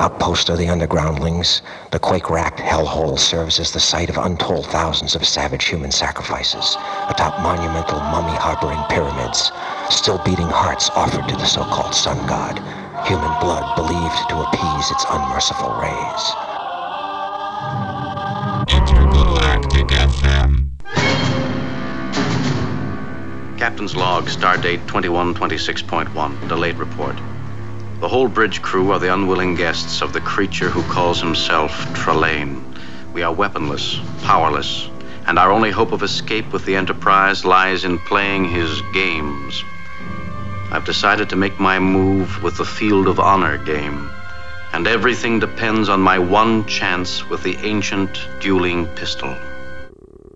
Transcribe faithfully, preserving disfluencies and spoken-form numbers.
Outpost of the undergroundlings, the quake-racked hellhole serves as the site of untold thousands of savage human sacrifices atop monumental mummy-harboring pyramids, still beating hearts offered to the so-called sun god, human blood believed to appease its unmerciful rays. Intergalactic F M. Captain's log, stardate twenty-one twenty-six point one, delayed report. The whole bridge crew are the unwilling guests of the creature who calls himself Trelane. We are weaponless, powerless, and our only hope of escape with the Enterprise lies in playing his games. I've decided to make my move with the Field of Honor game, and everything depends on my one chance with the ancient dueling pistol.